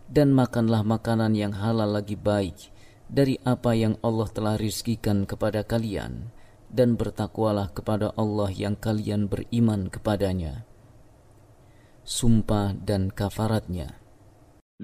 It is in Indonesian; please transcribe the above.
dan makanlah makanan yang halal lagi baik dari apa yang Allah telah rizkikan kepada kalian, dan bertakwalah kepada Allah yang kalian beriman kepadanya. Sumpah dan kafaratnya.